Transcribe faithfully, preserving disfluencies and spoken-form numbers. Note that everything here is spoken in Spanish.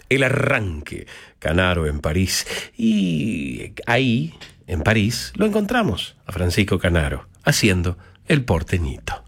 El arranque, Canaro en París. Y ahí, en París, lo encontramos a Francisco Canaro haciendo El Porteñito.